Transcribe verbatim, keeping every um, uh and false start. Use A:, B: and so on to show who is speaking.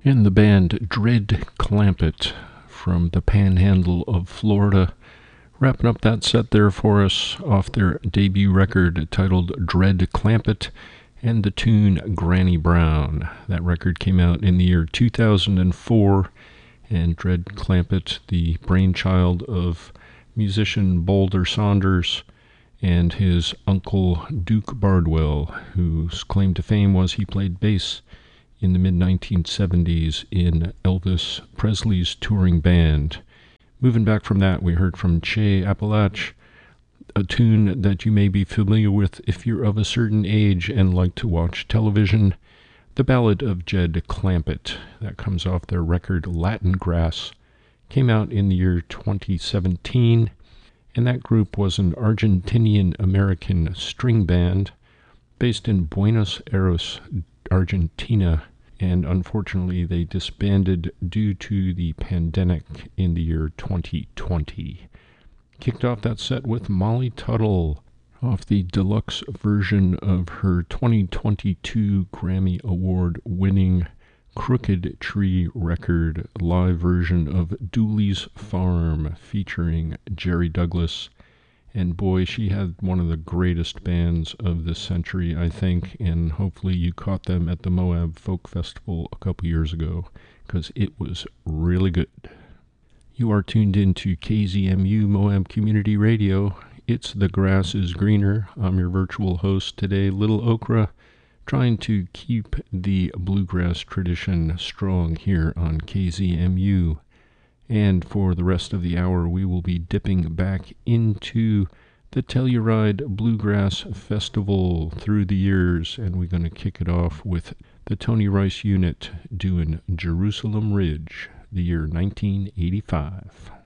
A: And the band Dread Clampett from the Panhandle of Florida, wrapping up that set there for us off their debut record titled Dread Clampett and the tune Granny Brown. That record came out in the year two thousand four, and Dread Clampett, the brainchild of musician Boulder Saunders and his uncle Duke Bardwell, whose claim to fame was he played bass in the mid nineteen seventies in Elvis Presley's touring band. Moving back from that, we heard from Che Appalach, a tune that you may be familiar with if you're of a certain age and like to watch television, The Ballad of Jed Clampett. That comes off their record Latin Grass. Came out in the year twenty seventeen, and that group was an Argentinian-American string band based in Buenos Aires, Argentina, and unfortunately they disbanded due to the pandemic in the year twenty twenty. Kicked off that set with Molly Tuttle off the deluxe version of her twenty twenty-two Grammy Award winning Crooked Tree record, live version of Dooley's Farm featuring Jerry Douglas. And boy, she had one of the greatest bands of this century, I think, and hopefully you caught them at the Moab Folk Festival a couple years ago, because it was really good. You are tuned in to K Z M U Moab Community Radio. It's The Grass is Greener. I'm your virtual host today, Little Okra, trying to keep the bluegrass tradition strong here on K Z M U. And for the rest of the hour, we will be dipping back into the Telluride Bluegrass Festival through the years, and we're going to kick it off with the Tony Rice Unit doing Jerusalem Ridge, the year nineteen eighty-five.